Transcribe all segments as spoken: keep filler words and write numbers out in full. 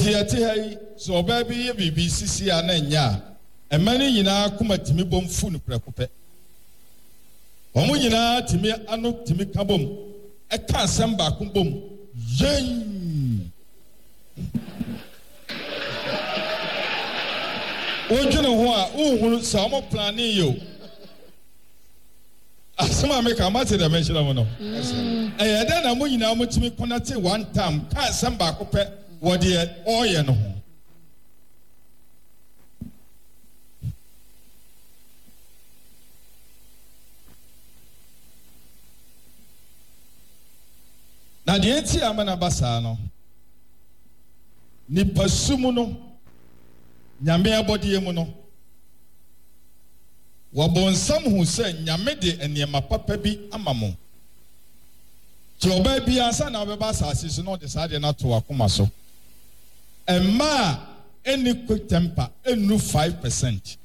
etiate hai so obabi ye bibi sisi ananya emane nyina kuma timi bomfu no prekope omo nyina timi ano timi kabom e ka asem ba kumbom yen ojune ho a uhunu sa omo planning yo asema me ka mate da mention mo no eh eda na mo nyina mo timi connect one time ka asem ba kope wo de oye no ho na de enti amana basa no ni pasumu no nyame abode mu no wabonsam hu se nyame de enema papa bi amamo ti oba bi ansa na obeba asase so no de sade na to akoma so emma any quick temper enu five percent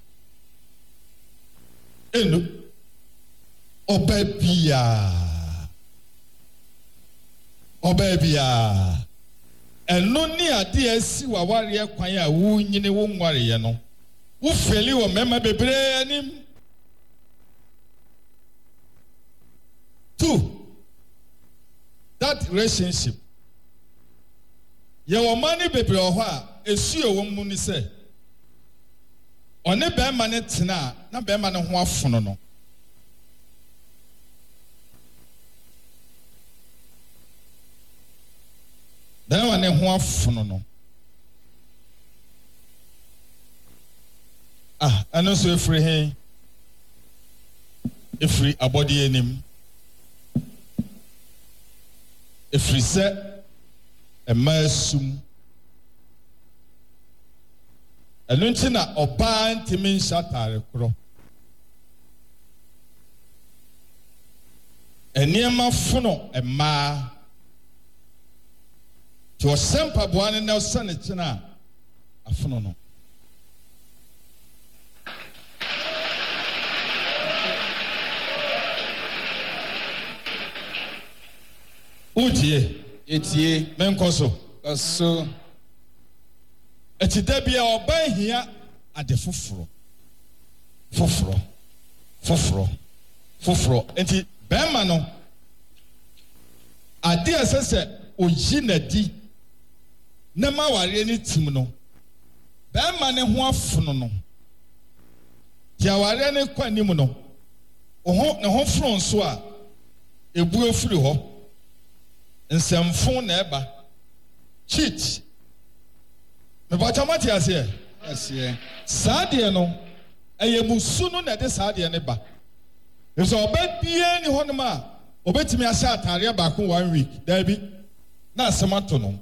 enu oba bia oba bia eno ni ade asi waware kwan a wo nyine wo nware ye no wo feli wo mema bebre anim. Two, that relationship ye wo mani bebre ho a esu e wo mu ni se one be ma ne tena na be ma ne ho afono no then one ne ho afono no ah ano so efri he efri abodi enim efri se emasum eno nti na oba ntimi nshatare kro eniema fono ema to sempa boane na osane kina afono no utie etie menkoso so eti dabia oba hia ade foforo foforo foforo foforo enti bema no ade asese oyi na di na ma ware ni tim no bema ne ho afono no dia ware ne kwanim no oho ne ho foro nso a ebu efiri ho nsemfo na eba cheat me bata mate ase ase saade no eye musu no na de saade ne ba nso obabie ni honoma a obetimi ase atare ba ko one week da bi na asemato no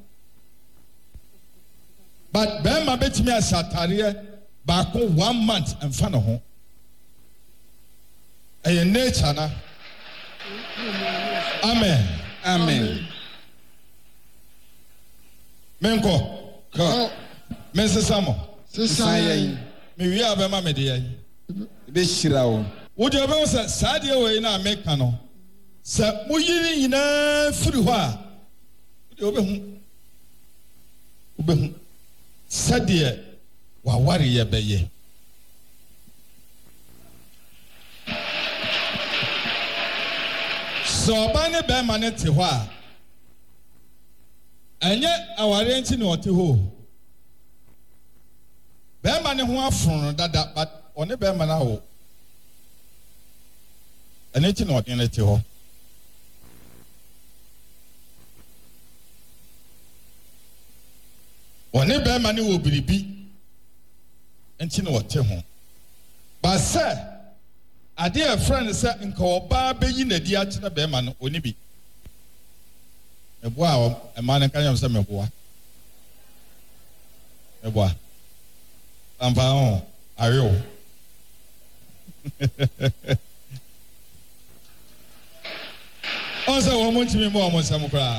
but be ma betimi ase atare ba ko one month emfa no ho eye nature na amen amen menko ko mensesamo sesai me wi abema me de ye be shirawo wo de be se saade we na America no se moyiri nyina firi ho a de obehu obehu saade wa ware ye be ye so ba ne be ma ne te ho a enye aware nti ne ote ho be ma ne ho aforo dada but one be ma na ho ene ti no ne te ho one be ma ne wo biribi nti ne ote ho ba se ade a friend se nka oba beyi na di a kina be ma no oni bi eboa e ma ne kan yam se meboa eboa ampa ho ayo Osa wo mo ntimi mo mo sam kra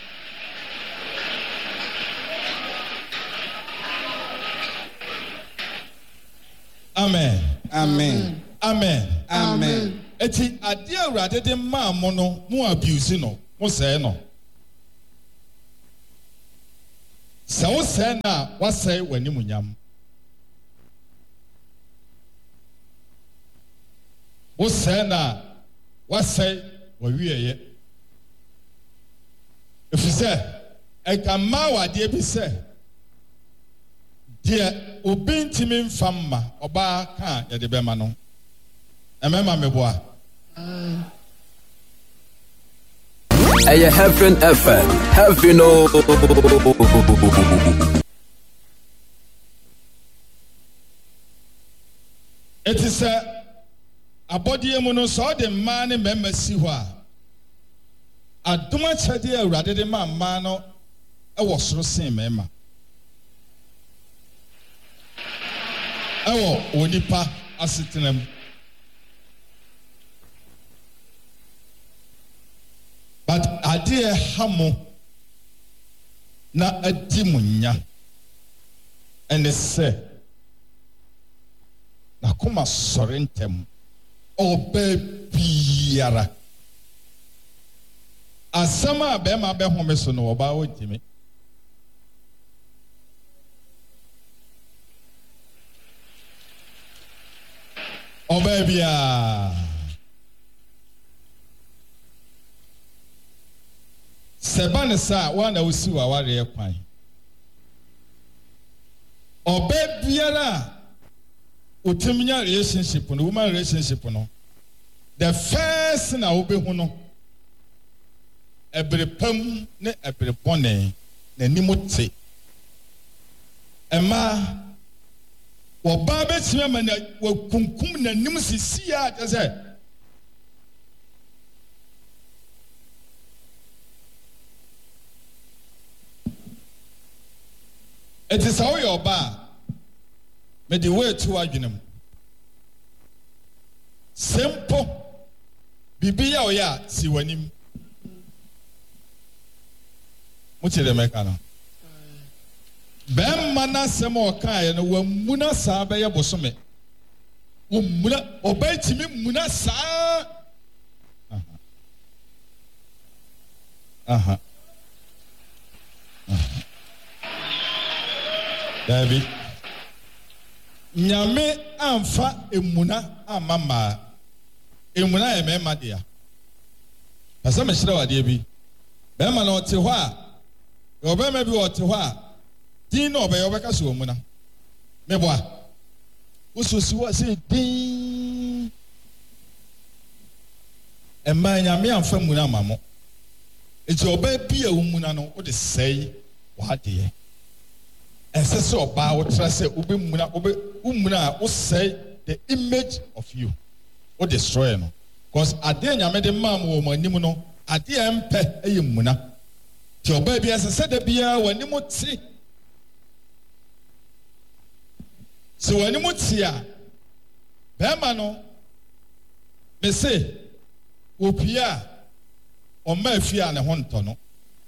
Amen amen amen amen eti ade awurade de ma mo no mo abuse no mo say no se sɛ wo sɛ na wasɛe w'animuonyam wo sɛ na wasɛe w'awieyɛ ɛfiri sɛ ɛka mma w'adeɛ bi sɛ deɛ obi ntimi mfa mma ɔbaa ka yɛde bɛma no ɛmɛma meboa ɛyɛ Heaven F M Heaven o ɛti sɛ abɔdeɛ mu no sɛ ɔde mmaa ne mmarima si hɔ a adom akyɛdeɛ a Awurade de ma mmaa no ɛwɔ soro sen mmarima ɛwɔ wɔ nipa asetena mu but adeɛ ha mo na adi mo nya ɛne sɛ n'akoma sɔre ntɛm ɔbaa biara asɛm a bɛrima bɛhome so no ɔbaa wɔntimi ɔbaa biara sɛ ba ne sa wɔn na wosi wɔ awareɛ kwan ɔbaa biara a otiminya relationship no woman relationship no the first na wobɛhu no ɛbere pam ne ɛbere bɔne n'anim te ɛma wɔbaa bɛtumi ama na wakunkum n'anim sisi a kyɛ sɛ ɛti sɛ woyɛ ɔbaa mede woatu adwene mu sɛ mpo biribi yɛ ɔyɛ a si w'anim mokyɛ dɛ mɛka no bɛrima no asɛm a ɔkaeɛ no wammuna saa bɛyɛ bosome wɔmmuna ɔbaa tumi mmuna saa aha Dabi nyame amfa emuna amma mmaa emuna yɛ mɛma deɛ pɛsɛ mehyerɛ wadeɛ bi bɛrima na ɔte hɔ a ɔbɛrima bi ɔte hɔ a din na ɔbɛyɛ ɔbɛka so emuna meboa wososi hɔ sɛ din ɛmmaa nyame amfa emuna ama mo eti ɔbaa bi a emuna no wode sɛe wadeɛ ɛsɛ sɛ ɔbaa wotra sɛ wobɛmuna wobɛmuna a wosɛe the image of you wo destroy no because adeɛ nyame de maa mo wɔ mo anim no adeɛ mpɛ ɛyɛ mmuna nti ɔbaa bi ɛsɛ sɛ da biara w'anim te sɛ w'anim te a bɛrima no mese wɔpie a ɔmma afie a ne ho ntɔ no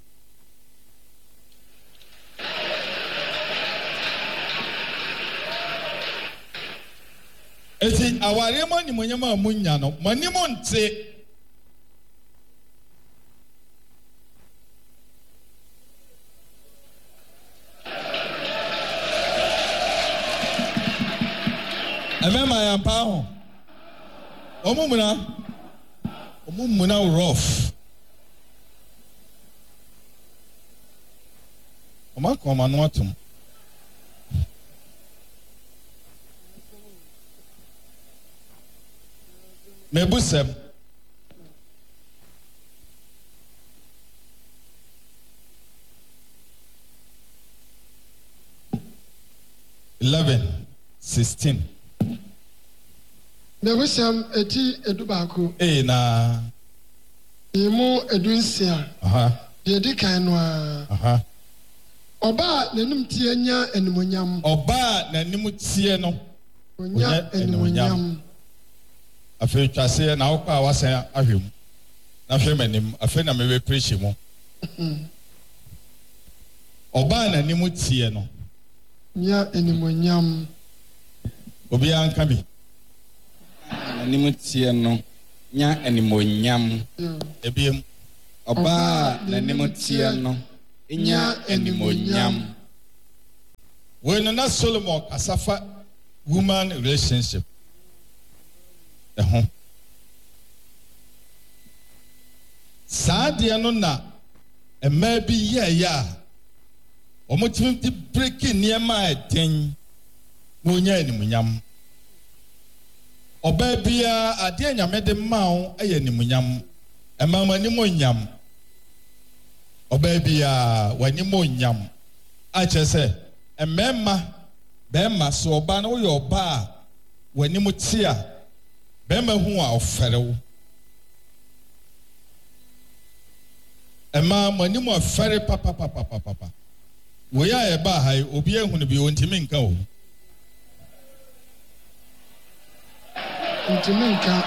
eti aware mo animonyam a munya no mani mo nte emema ya mpa ho omumuna omumuna rough omakoma no atum mebusem eleven sixteen mebusem eti edubako eh na emu edunsia aha de di kan no a aha oba nanum tie nya animonyam oba nanim tie no onya animonyam afei twase na wokɔ a wasan ahwem na hwɛ manim afei na mebe preach mu ɔbaa nanim tie no nya animonyam obi anka bi nanim tie no nya animonyam ebiem ɔbaa nanim tie no nya animonyam when na Solomon kasafa woman relationship ehho saade no na ema bi ye ya omotimi di breaking niema eden wonya animunyam oba bia ade anyame de mawo eye animunyam ema mani monyam oba bia wani monyam a chese emema bema so oba na wo ye oba a wani mutia bema hu a oferewo ema mani mo afere papa papa papa wo ya e ba hai obi ehunu bi ontimi nka o ontimi nka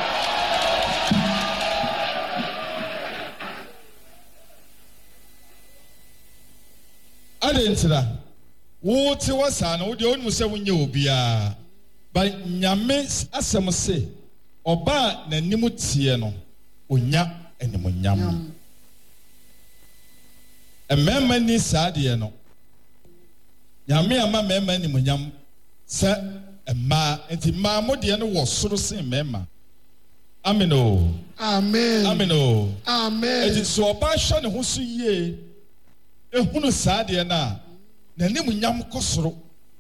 adentira wo ti wasa na wo de onu se wonye obi a ba nyame asem se oba na nimu tie no onya animunyam emema ni saade no nyame ama mema animunyam se ema enti ma modie no wo soro sen mema ameno amen ameno amen enti so oba hwe ne ho so yie ehunu saade na na animunyam kosoro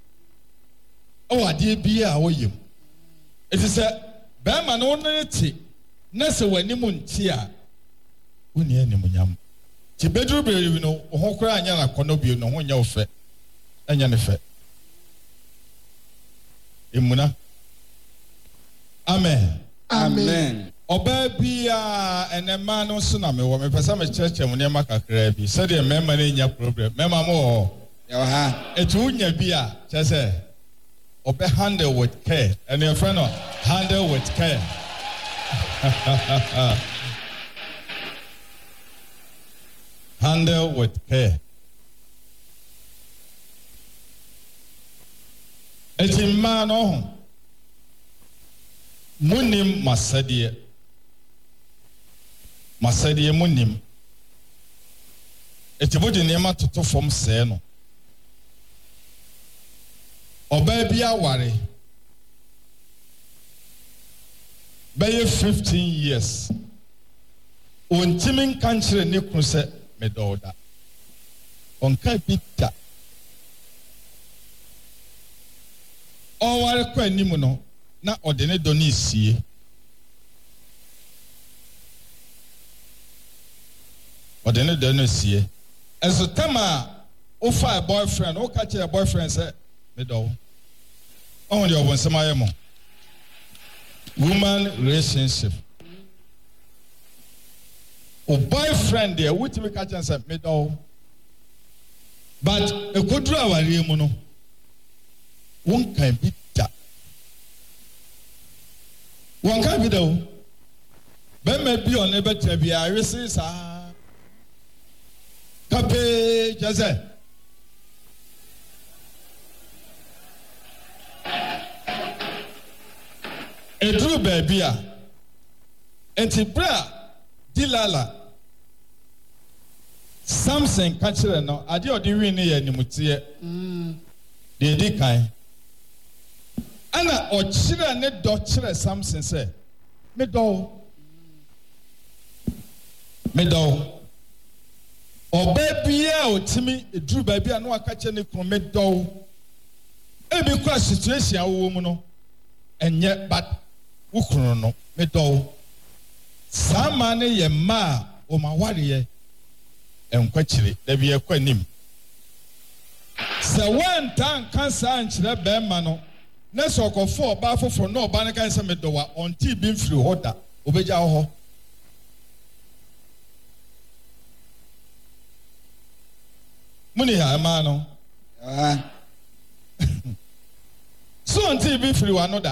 o ade bia a woyem enti se bema no no ti na se wanimu nti a woni animunyam ti bedru berewi no ho kora anya na kono bi no ho nya ofe anya ne fe emuna amen amen oba bia enema no so na me wo me pesa me cheche mu ne makakra bi se de mema na nya problem mema mo ya ha etu nya bi a chese obe handle with care and your friend handle with care handle with care. Eti mma no munim masadie masadie munim eti bodi nema toto fom se no oba bia ware by fifteen years ontimin kanchire ne kunu se medoda onka bita oware kwa nimu no na odene do ni sie odene do no sie enso tema o fa boyfriend o catch a boyfriend say medo on the obon samaye mo woman relationship o boyfriend there with me catch and say medo but e kodru aware mu no one can be that one can be though but maybe on a better be a receives a cape just a true baby and bra dilala Samson catcher no adi odi win ne animutie mm de di kan ana ochire ne do chire Samson say me do me do oba bia otimi eduru ba bia no aka che ne kro me do e bi kwa situation awo mu no enye but wukuru no me do sama ne ye ma o ma ware ye enkwachire da bi e kwa nim se one time cancer anchire be ma no na so kofo oba fofo no oba ne kan se me do wa onti bi mfiri hoda obeja ho muni ha ma no ah so onti bi mfiri wa no da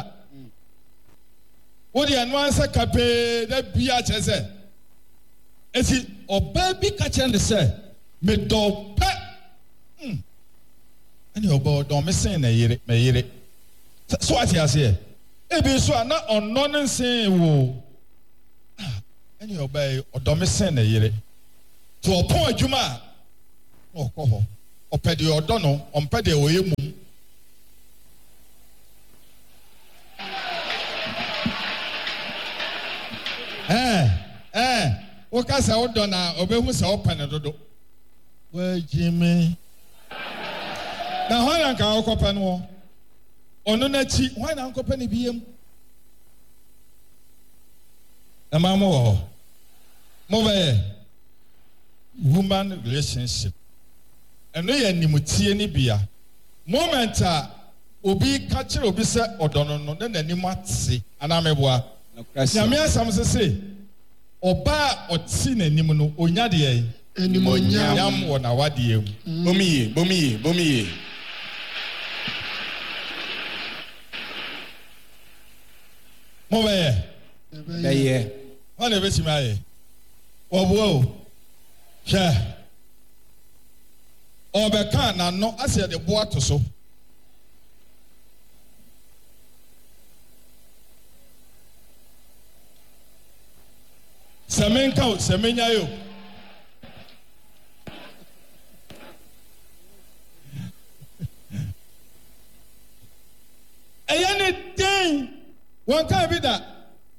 wodi anu ansa kape da bia chese esi oba bi ka chen se me do pe mm ani oba do me sen na yire me yire so ati ase e bi so na onno ne sen wo ani oba odo me sen na yire to opon adwuma okoho opede odo no ompede oyemu kasa odɔ na obehu sɛ ɔpɛ ne dodo wagime na hɔ na nka ɔkɔpɛ no ɔno n'akyi hɔ na nkɔpɛ ne biem ɛma mo wɔ hɔ mo bɛyɛ human relationship ɛno yɛ nimutie ne bia moment a obi ka kyerɛ obi sɛ ɔdɔ no no na n'anim ate anaa mɛboa nyame asɛm sɛ se ɔbaa ɔte n'anim no onya deɛ animonyam yam wɔ n'awadeɛ mu bomiye bomiye bomiye mo bɛyɛ bɛyɛ hɔ na ɛbɛtumi ayɛ wɔboa o hwɛ ɔbɛka n'ano asɛ yɛde boa to so sɛ menka o sɛ menya yo ɛyɛ ne den wɔnka bi da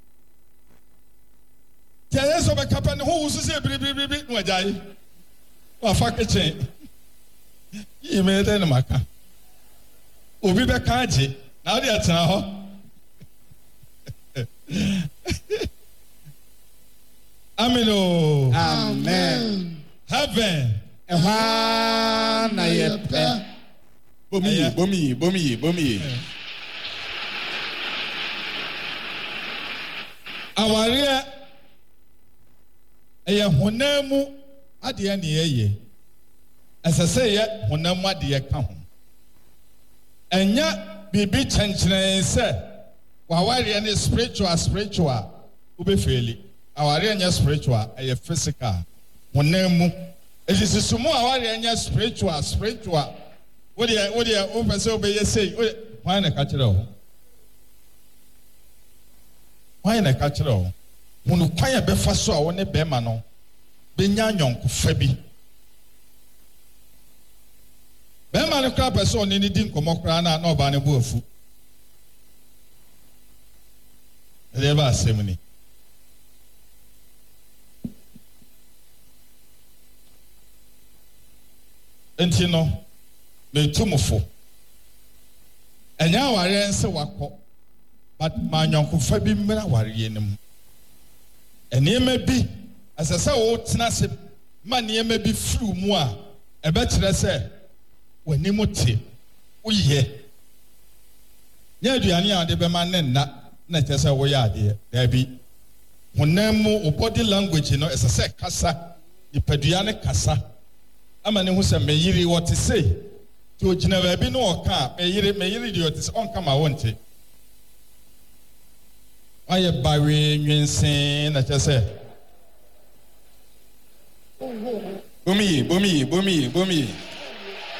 tí a yɛ sɔ bɛ kapa ne ho wusu sɛ biribiribi na wagya yi wafa kitchen yi mi dɛ ne ma ka obi bɛ ka agye na ɔde ɛtena hɔ amen o amen heaven ɛhɔ na yɛ pɛ bomiye bomiye bomiye bomiye awareɛ ɛyɛ honam mu adeɛ ne yɛyɛ ɛsɛ sɛ yɛ honam mu adeɛ ka ho ɛnyɛ biribi kyɛnkyerɛn sɛ wawareɛ ne spiritual spiritual wobɛfeeli awareɛ nyɛ spiritual ɛyɛ physical honam mu ɛsisi mu awareɛ nyɛ spiritual spiritual wodeɛ wodeɛ wopɛ sɛ wobɛyɛ sei hwan na ka kyerɛ wo hwan na ka kyerɛ wo hunu kwan a bɛfa so a wo ne bɛrima no bɛnya nyɔnkofa bi bɛrima no koraa pɛ sɛ ɔne ne di nkɔmmɔ koraa na na ɔbaa ne bo afu ɛdeɛ ba asɛm ni enti no mentumfo ɛnyɛ awareɛ nsɛ wakɔ but ma nyɔnkofa bi mmra awareɛ no mu nneɛma bi ɛsɛ sɛ wotena ase ma nneɛma bi firi mu a ɛbɛkyerɛ sɛ w'anim te woyɛ nyɛ aduane a wɔde bɛma ne nna na ɛkyɛ sɛ woyɛ adeɛ daabi honam mu wo body language no ɛsɛ sɛ kasa nipadua ne kasa ama ne ho sɛ meyiri wɔte sei nti ogyina baabi ne ɔka a meyiri meyiri deɛ ɔte sɛ ɔnka ma wonte ayɛ bawe nwensen na kyɛ sɛ bomiye bomiye bomiye bomiye